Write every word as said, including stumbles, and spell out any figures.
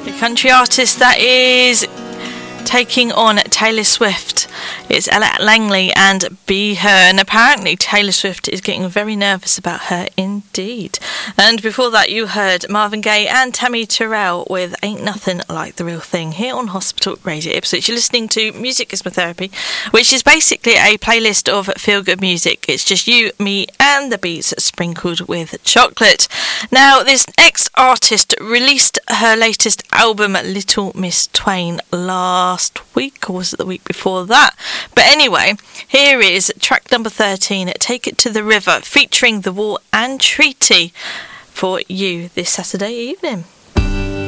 Country artist that is taking on Taylor Swift. It's Ella Langley and Be Her, and apparently Taylor Swift is getting very nervous about her indeed. And before that you heard Marvin Gaye and Tammy Terrell with Ain't Nothing Like the Real Thing here on Hospital Radio Ipswich. You're listening to Music is My Therapy, which is basically a playlist of feel-good music. It's just you, me and the beats sprinkled with chocolate. Now, this ex-artist released her latest album Little Miss Twain last week, or was it the week before that? But anyway, here is track number thirteen, Take It to the River, featuring The Wall and Treaty for you this Saturday evening.